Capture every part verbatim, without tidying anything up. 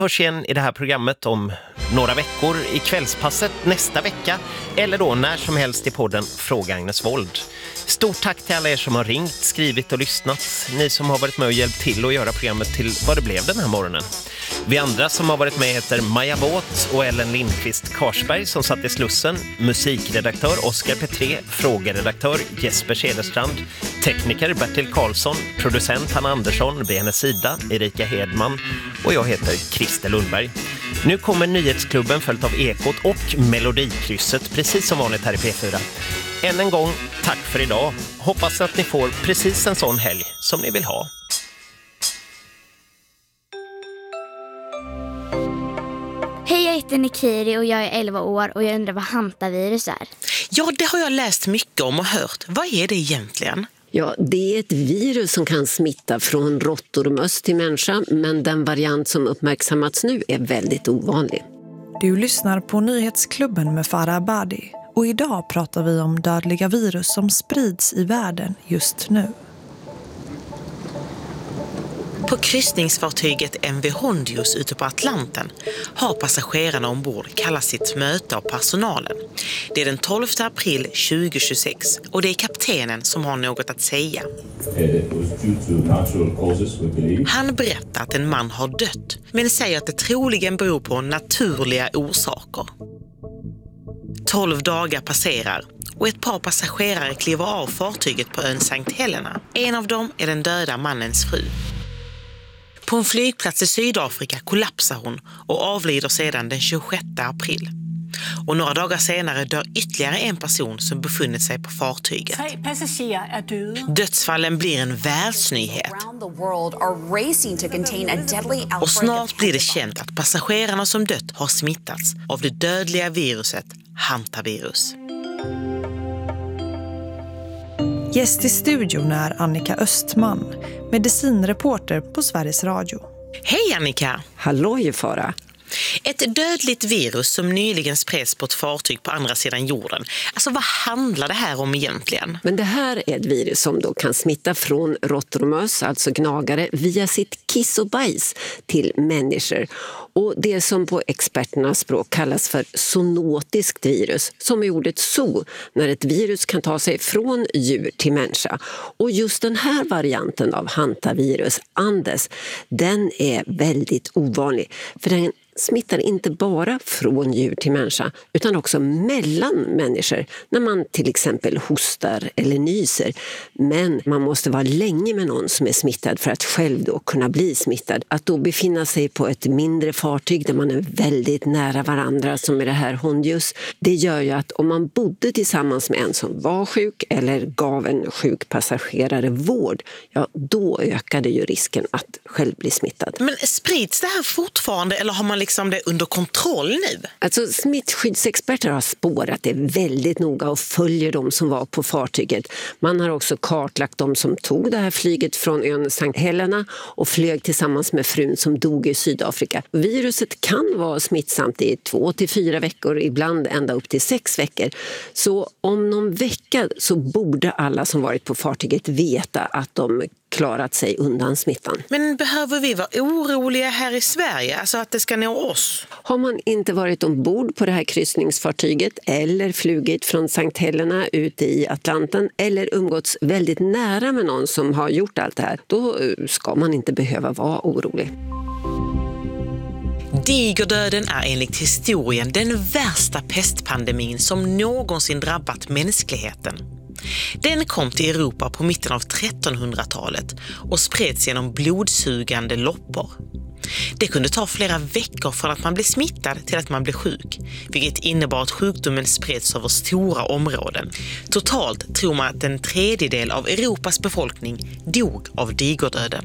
Hörs igen i det här programmet om några veckor i kvällspasset nästa vecka eller då när som helst i podden Fråga Agnes Wold. Stort tack till alla er som har ringt, skrivit och lyssnat. Ni som har varit med och hjälpt till att göra programmet till vad det blev den här morgonen. Vi andra som har varit med heter Maja Båt och Ellen Lindqvist Karsberg som satt i Slussen, musikredaktör Oskar Petré, frågeredaktör Jesper Cederstrand, tekniker Bertil Karlsson, producent Hanna Andersson, B N S Sida, Erika Hedman och jag heter Christer Lundberg. Nu kommer Nyhetsklubben följt av Ekot och Melodikrysset precis som vanligt här i P fyra. Än en gång, tack för idag. Hoppas att ni får precis en sån helg som ni vill ha. Hej, jag heter Nikiri och jag är elva år och jag undrar vad hantavirus är. Ja, det har jag läst mycket om och hört. Vad är det egentligen? Ja, det är ett virus som kan smitta från råttor och möss till människa, men den variant som uppmärksammats nu är väldigt ovanlig. Du lyssnar på Nyhetsklubben med Farah Abadi och idag pratar vi om dödliga virus som sprids i världen just nu. På kryssningsfartyget M V Hondius ute på Atlanten har passagerarna ombord kallat sitt möte av personalen. Det är den tolfte april tjugohundratjugosex och det är kaptenen som har något att säga. Han berättar att en man har dött men säger att det troligen beror på naturliga orsaker. Tolv dagar passerar och ett par passagerare kliver av fartyget på ön Sankt Helena. En av dem är den döda mannens fru. På en flygplats i Sydafrika kollapsar hon och avlider sedan den tjugosjätte april. Och några dagar senare dör ytterligare en person som befunnit sig på fartyget. Tre passagerer är döda. Dödsfallen blir en världsnyhet. Och snart blir det känt att passagerarna som dött har smittats av det dödliga viruset hantavirus. Gäst i studion är Annika Östman, medicinreporter på Sveriges Radio. Hej Annika! Hallå Farah! Ett dödligt virus som nyligen spreds på ett fartyg på andra sidan jorden. Alltså vad handlar det här om egentligen? Men det här är ett virus som då kan smitta från råttor och möss, alltså gnagare, via sitt kiss och bajs till människor. Och det som på experternas språk kallas för zoonotiskt virus, som är ordet zoo, när ett virus kan ta sig från djur till människa. Och just den här varianten av hantavirus, Andes, den är väldigt ovanlig. För den smittar inte bara från djur till människa utan också mellan människor när man till exempel hostar eller nyser. Men man måste vara länge med någon som är smittad för att själv då kunna bli smittad. Att då befinna sig på ett mindre fartyg där man är väldigt nära varandra som är det här Hondius, det gör ju att om man bodde tillsammans med en som var sjuk eller gav en sjuk passagerare vård, ja då ökade ju risken att själv bli smittad. Men sprids det här fortfarande eller har man liksom det under kontroll nu? Alltså smittskyddsexperter har spårat det väldigt noga och följer de som var på fartyget. Man har också kartlagt de som tog det här flyget från ön Sankt Helena och flög tillsammans med frun som dog i Sydafrika. Viruset kan vara smittsamt i två till fyra veckor, ibland ända upp till sex veckor. Så om någon vecka så borde alla som varit på fartyget veta att de klarat sig undan smittan. Men behöver vi vara oroliga här i Sverige, alltså att det ska nå oss? Har man inte varit ombord på det här kryssningsfartyget eller flugit från Sankt Helena ut i Atlanten eller umgåtts väldigt nära med någon som har gjort allt det här, då ska man inte behöva vara orolig. Digerdöden är enligt historien den värsta pestpandemin som någonsin drabbat mänskligheten. Den kom till Europa på mitten av trettonhundratalet och spreds genom blodsugande loppor. Det kunde ta flera veckor från att man blev smittad till att man blev sjuk, vilket innebar att sjukdomen spreds över stora områden. Totalt tror man att en tredjedel av Europas befolkning dog av digerdöden.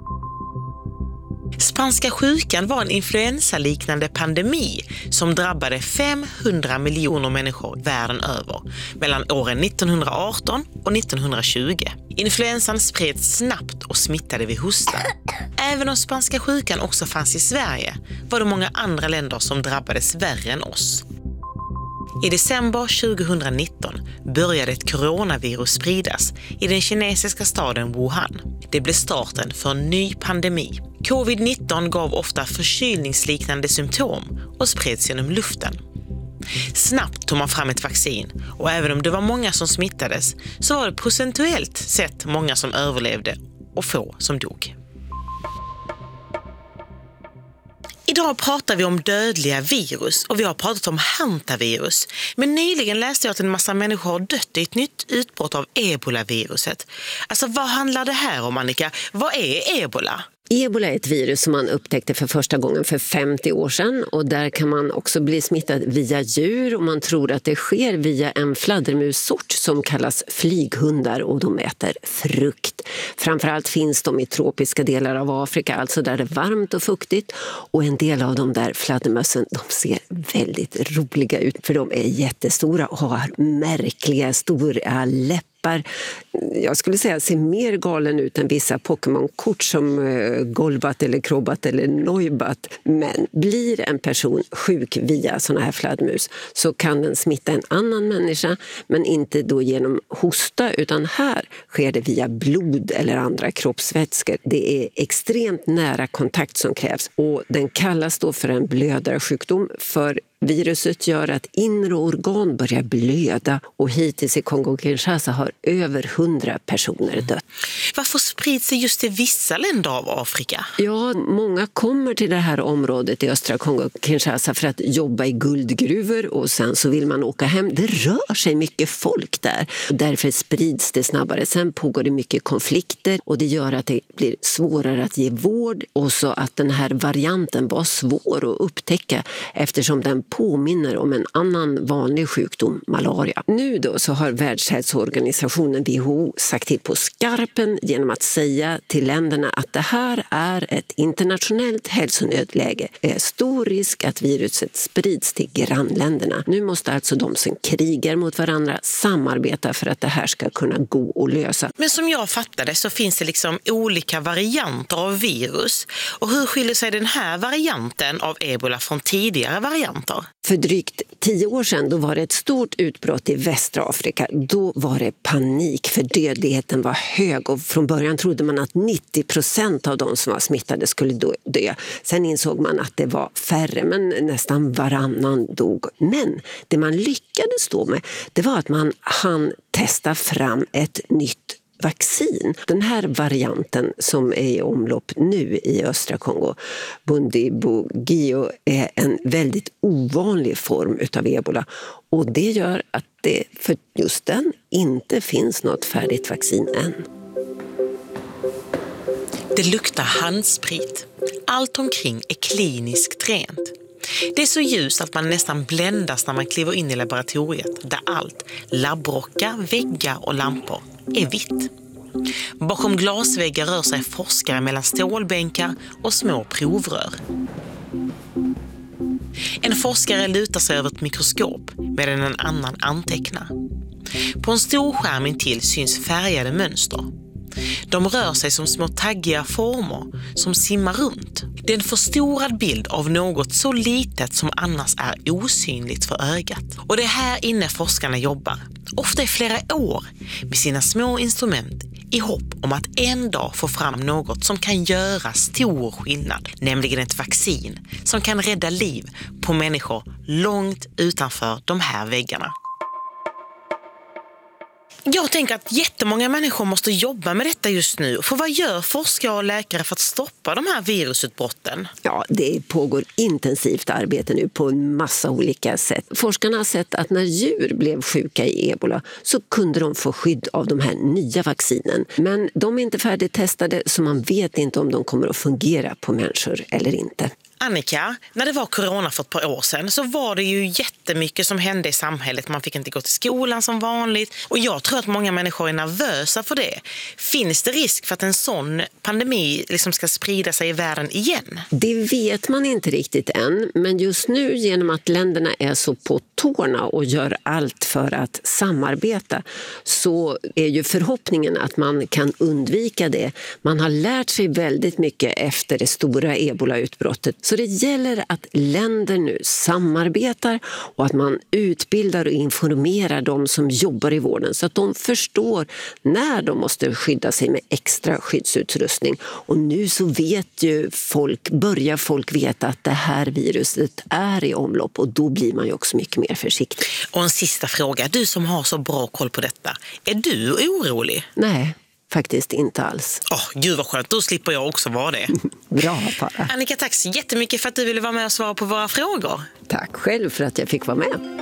Spanska sjukan var en influensaliknande pandemi som drabbade femhundra miljoner människor världen över mellan åren nittonhundraarton och nittonhundratjugo. Influensan spreds snabbt och smittade vid hosta. Även om spanska sjukan också fanns i Sverige var det många andra länder som drabbades värre än oss. I december tjugonitton började ett coronavirus spridas i den kinesiska staden Wuhan. Det blev starten för en ny pandemi, covid nitton gav ofta förkylningsliknande symptom och spreds genom luften. Snabbt tog man fram ett vaccin och även om det var många som smittades så var det procentuellt sett många som överlevde och få som dog. Idag pratar vi om dödliga virus och vi har pratat om hantavirus. Men nyligen läste jag att en massa människor har dött i ett nytt utbrott av ebolaviruset. Alltså vad handlar det här om, Annika? Vad är ebola? Ebola är ett virus som man upptäckte för första gången för femtio år sedan och där kan man också bli smittad via djur och man tror att det sker via en fladdermussort som kallas flyghundar och de äter frukt. Framförallt finns de i tropiska delar av Afrika, alltså där det är varmt och fuktigt och en del av de där fladdermössen de ser väldigt roliga ut för de är jättestora och har märkliga stora läppar. Jag skulle säga ser mer galen ut än vissa Pokémon-kort som Golbat eller Crobat eller Noibat. Men blir en person sjuk via såna här fladdermus så kan den smitta en annan människa men inte då genom hosta utan här sker det via blod eller andra kroppsvätskor. Det är extremt nära kontakt som krävs och den kallas då för en blödarsjukdom för viruset gör att inre organ börjar blöda och hittills i Kongo-Kinshasa har över hundra personer dött. Varför sprids det just i vissa länder av Afrika? Ja, många kommer till det här området i östra Kongo-Kinshasa för att jobba i guldgruvor och sen så vill man åka hem. Det rör sig mycket folk där. Därför sprids det snabbare. Sen pågår det mycket konflikter och det gör att det blir svårare att ge vård och så att den här varianten var svår att upptäcka eftersom den påminner om en annan vanlig sjukdom, malaria. Nu då så har Världshälsoorganisationen W H O sagt till på skarpen genom att säga till länderna att det här är ett internationellt hälsonödläge. Det är stor risk att viruset sprids till grannländerna. Nu måste alltså de som krigar mot varandra samarbeta för att det här ska kunna gå att lösa. Men som jag fattade så finns det liksom olika varianter av virus. Och hur skiljer sig den här varianten av ebola från tidigare varianter? För drygt tio år sedan då var det ett stort utbrott i västra Afrika. Då var det panik för dödligheten var hög och från början trodde man att nittio procent av de som var smittade skulle dö. Sen insåg man att det var färre men nästan varannan dog. Men det man lyckades då med det var att man hann testa fram ett nytt vaccin. Den här varianten som är i omlopp nu i östra Kongo, Bundibugyo, är en väldigt ovanlig form utav ebola och det gör att det för just den inte finns något färdigt vaccin än. Det luktar handsprit. Allt omkring är kliniskt rent. Det är så ljust att man nästan bländas när man kliver in i laboratoriet där allt, labbrockar, väggar och lampor, är vitt. Bakom glasväggar rör sig forskare mellan stålbänkar och små provrör. En forskare lutar sig över ett mikroskop medan en annan antecknar. På en stor skärm intill syns färgade mönster. De rör sig som små taggiga former som simmar runt. Det är en förstorad bild av något så litet som annars är osynligt för ögat. Och det är här inne forskarna jobbar, ofta i flera år, med sina små instrument i hopp om att en dag få fram något som kan göra stor skillnad, nämligen ett vaccin som kan rädda liv på människor långt utanför de här väggarna. Jag tänker att jättemånga människor måste jobba med detta just nu. För vad gör forskare och läkare för att stoppa de här virusutbrotten? Ja, det pågår intensivt arbete nu på en massa olika sätt. Forskarna har sett att när djur blev sjuka i ebola så kunde de få skydd av de här nya vaccinen. Men de är inte färdigtestade så man vet inte om de kommer att fungera på människor eller inte. Annika, när det var corona för ett par år sedan så var det ju jättemycket som hände i samhället. Man fick inte gå till skolan som vanligt och jag tror att många människor är nervösa för det. Finns det risk för att en sån pandemi liksom ska sprida sig i världen igen? Det vet man inte riktigt än, men just nu genom att länderna är så på tårna och gör allt för att samarbeta så är ju förhoppningen att man kan undvika det. Man har lärt sig väldigt mycket efter det stora ebola-utbrottet Så det gäller att länder nu samarbetar och att man utbildar och informerar de som jobbar i vården så att de förstår när de måste skydda sig med extra skyddsutrustning. Och nu så vet ju folk, börjar folk veta att det här viruset är i omlopp och då blir man ju också mycket mer försiktig. Och en sista fråga, du som har så bra koll på detta, är du orolig? Nej, faktiskt inte alls. Åh, oh, gud vad skönt, då slipper jag också vara det. Bra, Farah. Annika, tack så jättemycket för att du ville vara med och svara på våra frågor. Tack själv för att jag fick vara med.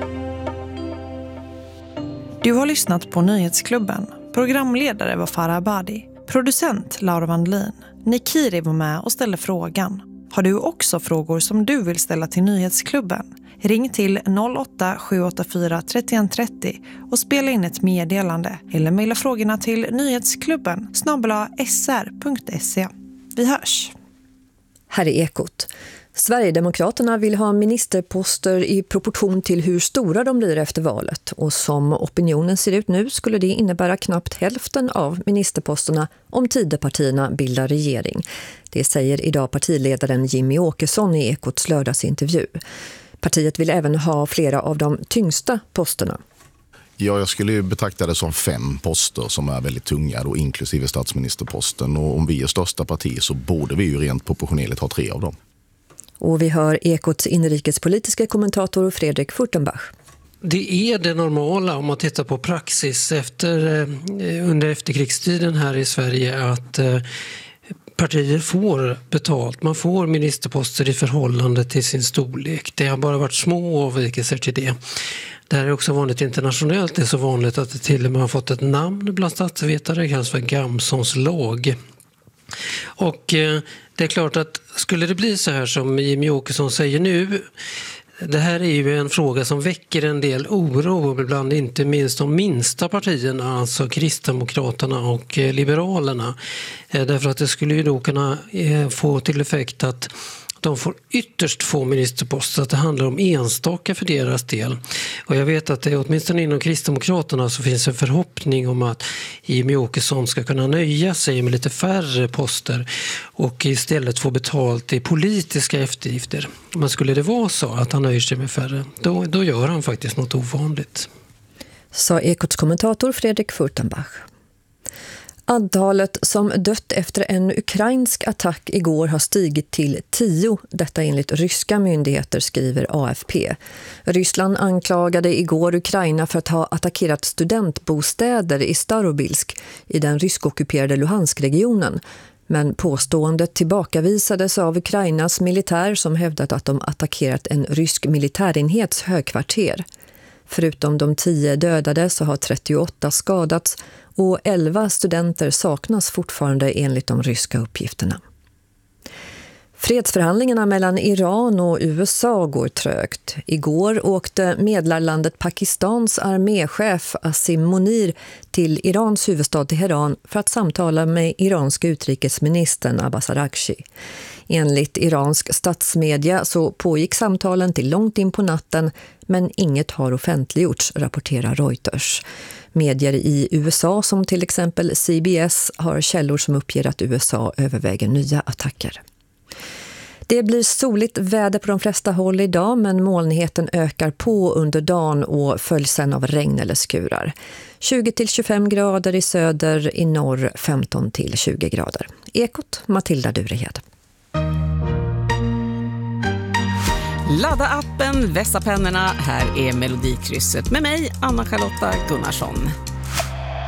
Du har lyssnat på Nyhetsklubben. Programledare var Farah Abadi. Producent Laura Wandlin. Nikiri var med och ställde frågan. Har du också frågor som du vill ställa till Nyhetsklubben? Ring till noll åtta sju åtta fyra tre ett tre noll och spela in ett meddelande eller mejla frågorna till nyhetsklubben snabel-a s r punkt se. Vi hörs! Här är Ekot. Sverigedemokraterna vill ha ministerposter i proportion till hur stora de blir efter valet. Och som opinionen ser ut nu skulle det innebära knappt hälften av ministerposterna om Tidöpartierna bildar regering. Det säger idag partiledaren Jimmy Åkesson i Ekots lördagsintervju. Partiet vill även ha flera av de tyngsta posterna. Ja, jag skulle ju betrakta det som fem poster som är väldigt tunga, då, inklusive statsministerposten. Och om vi är största parti så borde vi ju rent proportionellt ha tre av dem. Och vi hör Ekots inrikespolitiska kommentator Fredrik Furtenbach. Det är det normala om man tittar på praxis efter, under efterkrigstiden här i Sverige att partier får betalt. Man får ministerposter i förhållande till sin storlek. Det har bara varit små avvikelser till det. Det här är också vanligt internationellt. Det är så vanligt att det till och med har fått ett namn bland statsvetare. Det kallas för Gamsons lag. Och eh, det är klart att skulle det bli så här som Jimmy Åkesson säger nu, det här är ju en fråga som väcker en del oro bland inte minst de minsta partierna, alltså Kristdemokraterna och eh, Liberalerna. Eh, därför att det skulle ju då kunna eh, få till effekt att de får ytterst få ministerposter, att det handlar om enstaka för deras del. Och jag vet att det åtminstone inom Kristdemokraterna så finns en förhoppning om att Jimmy Åkesson ska kunna nöja sig med lite färre poster och istället få betalt i politiska eftergifter. Men skulle det vara så att han nöjer sig med färre, då, då gör han faktiskt något ovanligt. Sa Ekots kommentator Fredrik Furtenbach. Antalet som dött efter en ukrainsk attack igår har stigit till tio, detta enligt ryska myndigheter, skriver A F P. Ryssland anklagade igår Ukraina för att ha attackerat studentbostäder i Starobilsk i den ryskockuperade Luhansk-regionen. Men påståendet tillbakavisades av Ukrainas militär som hävdat att de attackerat en rysk militärenhets högkvarter. Förutom de tio dödade så har trettioåtta skadats och elva studenter saknas fortfarande enligt de ryska uppgifterna. Fredsförhandlingarna mellan Iran och U S A går trögt. Igår åkte medlarlandet Pakistans arméchef Asim Monir till Irans huvudstad Teheran för att samtala med iranska utrikesministern Abbas Araghchi. Enligt iransk statsmedia så pågick samtalen till långt in på natten, men inget har offentliggjorts, rapporterar Reuters. Medier i U S A som till exempel C B S har källor som uppger att U S A överväger nya attacker. Det blir soligt väder på de flesta håll idag, men molnigheten ökar på under dagen och följs sen av regn eller skurar. tjugo till tjugofem grader i söder, i norr femton till tjugo grader. Ekot, Matilda Durehed. Ladda appen, vässa pennorna. Här är Melodikrysset med mig, Anna-Charlotta Gunnarsson.